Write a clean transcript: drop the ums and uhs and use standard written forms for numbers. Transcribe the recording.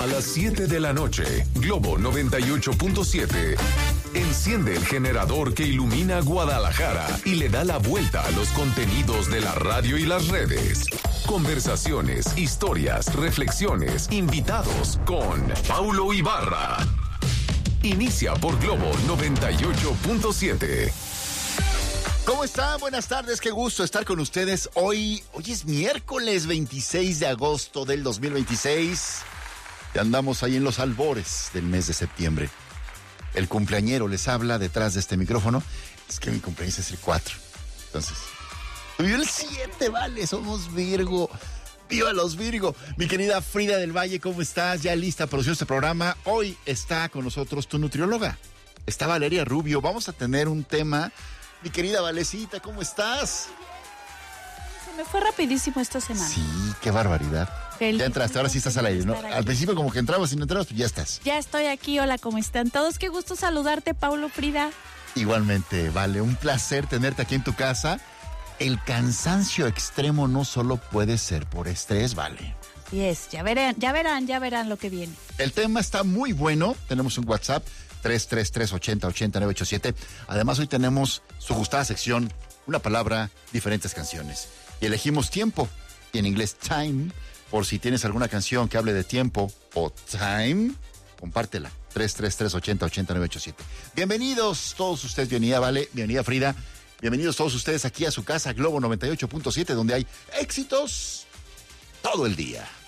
A las 7 de la noche, Globo 98.7. Enciende el generador que ilumina Guadalajara y le da la vuelta a los contenidos de la radio y las redes. Conversaciones, historias, reflexiones, invitados con Paulo Ibarra. Inicia por Globo 98.7. ¿Cómo están? Buenas tardes, qué gusto estar con ustedes. Hoy es miércoles 26 de agosto del 2026. Y andamos ahí en los albores del mes de septiembre. El cumpleañero les habla detrás de este micrófono. Es que mi cumpleaños es el 4. Entonces, subió el 7, vale, somos Virgo. ¡Viva los Virgo! Mi querida Frida del Valle, ¿cómo estás? Ya lista, produciendo este programa. Hoy está con nosotros tu nutrióloga. Está Valeria Rubio. Vamos a tener un tema. Mi querida Valecita, ¿cómo estás? Se me fue rapidísimo esta semana. Sí, qué barbaridad. Ya entraste, ahora sí estás al aire, ¿no? Al principio como que entrabas y no entrabas, pues ya estás. Ya estoy aquí, hola, ¿cómo están todos? Qué gusto saludarte, Paulo, Frida. Igualmente, Vale, un placer tenerte aquí en tu casa. El cansancio extremo no solo puede ser por estrés, Vale. Sí es, ya verán lo que viene. El tema está muy bueno, tenemos un WhatsApp, 333-80-80-987. Además, hoy tenemos su gustada sección, una palabra, diferentes canciones. Y elegimos tiempo, y en inglés time. Por si tienes alguna canción que hable de tiempo o time, compártela. 333-80-80-987. Bienvenidos todos ustedes, bienvenida Vale, bienvenida Frida. Bienvenidos todos ustedes aquí a su casa, Globo 98.7, donde hay éxitos todo el día.